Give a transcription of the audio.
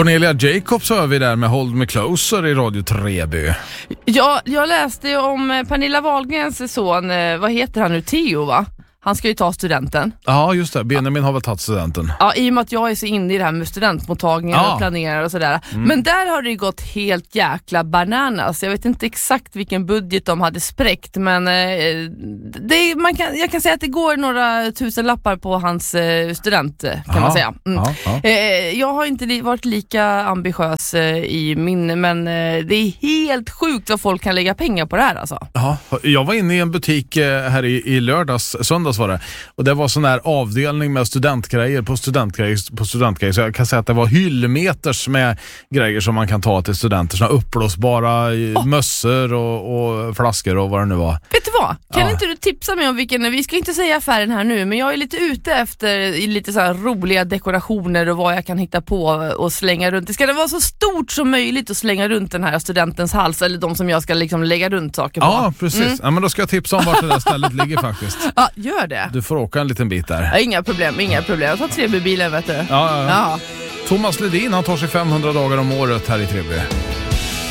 Cornelia Jacobs hör vi där med Hold Me Closer i Radio Treby. Ja, jag läste om Pernilla Wahlgrens son, vad heter han nu, Theo va? Han ska ju ta studenten. Ja, just det. Benjamin har väl tagit studenten. Ja, i och med att jag är så inne i det här med studentmottagningar och planerar och sådär. Men där har det gått helt jäkla bananas. Jag vet inte exakt vilken budget de hade spräckt, men jag kan säga att det går några tusenlappar på hans student, kan man säga. Jag har inte varit lika ambitiös i min, men det är helt sjukt vad folk kan lägga pengar på det här alltså. Ja, jag var inne i en butik här i söndags var det. Och det var sån här avdelning med studentgrejer på studentgrejer. Så jag kan säga att det var hyllmeters med grejer som man kan ta till studenter. Såna uppblåsbara mössor och flaskor och vad det nu var. Vet du vad? Kan inte du tipsa mig om vilken, vi ska inte säga affären här nu, men jag är lite ute efter lite så här roliga dekorationer och vad jag kan hitta på och slänga runt. Det ska det vara så stort som möjligt att slänga runt den här studentens hals, eller de som jag ska liksom lägga runt saker på. Ja, precis. Ja, men då ska jag tipsa om vart det där stället ligger faktiskt. Ja, gör det. Du får åka en liten bit där. Ja, inga problem. Jag tar Treby-bilen, vet du. Ja. Thomas Ledin, han tar sig 500 dagar om året här i Treby.